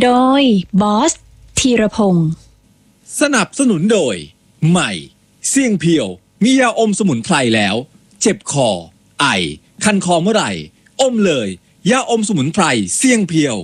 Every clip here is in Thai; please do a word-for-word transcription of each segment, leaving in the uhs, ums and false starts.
โดยบอสธีรพงศ์สนับสนุนโดยใหม่เสี่ยงเพียวมียาอมสมุนไพรแล้วเจ็บคอไอคันคอเมื่อไหร่อมเลยยาอมสมุนไพรเสี่ยงเพียว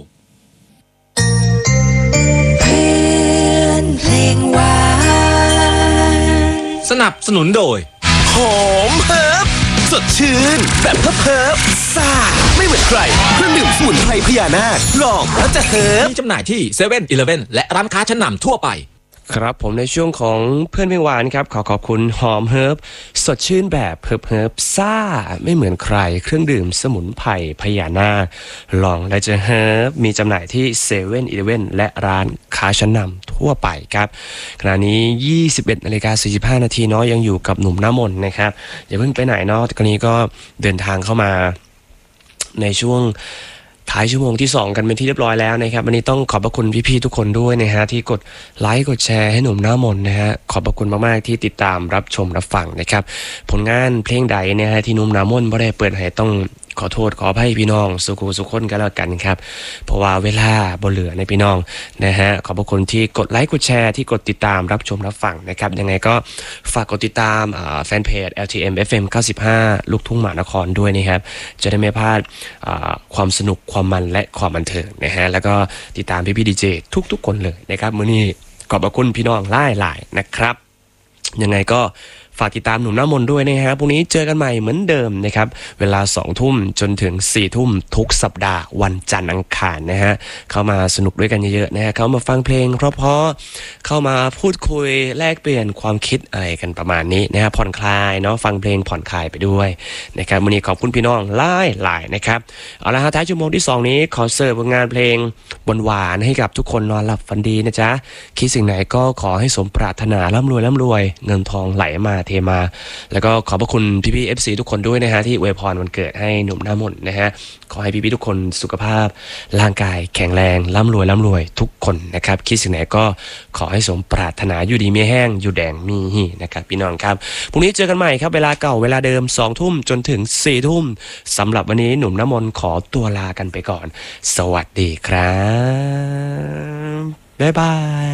เพื่อนเพลงหวานสนับสนุนโดยหอมเฮิร์บสดชื่นแบบเฮิร์บเฮิร์บซ่าไม่เหมือนใครเครื่องดื่มสมุนไพรพญานาคลองแล้วจะเฮิร์บมีจำหน่ายที่เซเว่นอีเลฟเว่นและร้านค้าชั้นนำทั่วไปครับผมในช่วงของเพื่อนเพลงหวานครับขอขอบคุณหอมเฮิร์บสดชื่นแบบเฮิร์บเฮิร์บซ่าไม่เหมือนใครเครื่องดื่มสมุนไพรพญานาคลองและจะเฮิร์บมีจำหน่ายที่เซเว่นอีเลฟเว่นและร้านค้าชั้นนำทั่วไปครับขณะนี้ยี่สิบเอ็ดนาฬิกาสี่สิบห้านาทีเนาะยังอยู่กับหนุ่มหน้ามนต์นะครับอย่าเพิ่งไปไหนเนาะตอนนี้ก็เดินทางเข้ามาในช่วงท้ายชั่วโมงที่สองกันเป็นที่เรียบร้อยแล้วนะครับวันนี้ต้องขอบพระคุณพี่ๆทุกคนด้วยนะฮะที่กดไลค์กดแชร์ให้หนุ่มหน้ามนต์นะฮะขอบพระคุณมากๆที่ติดตามรับชมรับฟังนะครับผลงานเพลงใดนะฮะที่หนุ่มหน้ามนต์ไม่ได้เปิดให้ต้องขอโทษขออภัยพี่น้องสุขุสุขคนกันแล้วกันครับเพราะว่าเวลาบ่เหลือในพี่น้องนะฮะขอบพระคุณที่กดไลค์กดแชร์ที่กดติดตามรับชมรับฟังนะครับยังไงก็ฝากกดติดตามแฟนเพจ แอล ที เอ็ม เอฟ เอ็ม เก้าสิบห้าลูกทุ่งมหานครด้วยนะครับจะได้ไม่พลาดความสนุกความมันและความบันเทิงนะฮะแล้วก็ติดตามพี่พี่ดีเจทุกๆคนเลยนะครับมื้อนี้ขอบพระคุณพี่น้องหลายๆนะครับยังไงก็ฝากติดตามหนุ่มหน้ามนต์ด้วยนะฮะพรุ่งนี้เจอกันใหม่เหมือนเดิมนะครับเวลาสองทุ่มจนถึงสี่ทุ่มทุกสัปดาห์วันจันทร์อังคารนะฮะเข้ามาสนุกด้วยกันเยอะๆนะฮะเข้ามาฟังเพลงเพราะๆเข้ามาพูดคุยแลกเปลี่ยนความคิดอะไรกันประมาณนี้นะฮะผ่อนคลายเนาะฟังเพลงผ่อนคลายไปด้วยนะครับวันนี้ขอบคุณพี่น้องหลายๆนะครับเอาละฮะท้ายชั่วโมงที่สองนี้ขอเสิร์ฟผลงานเพลงหวานๆให้กับทุกคนนอนหลับฝันดีนะจ๊ะคิดสิ่งไหนก็ขอให้สมปรารถนาร่ำรวยร่ำรวยเงินทองไหลมาเทมาแล้วก็ขอบพระคุณพี่ๆ เอฟ ซี ทุกคนด้วยนะฮะที่อวยพรวันเกิดให้หนุ่มหน้ามนต์นะฮะขอให้พี่ๆทุกคนสุขภาพร่างกายแข็งแรงร่ำรวยร่ำรวยทุกคนนะครับคิดสิ่งไหนก็ขอให้สมปรารถนาอยู่ดีมีแห้งอยู่แดงมีหีนะครับพี่น้องครับพรุ่งนี้เจอกันใหม่ครับเวลาเก่าเวลาเดิมสองทุ่มจนถึงสี่ทุ่มสำหรับวันนี้หนุ่มหน้ามนต์ขอตัวลากันไปก่อนสวัสดีครับบ๊ายบาย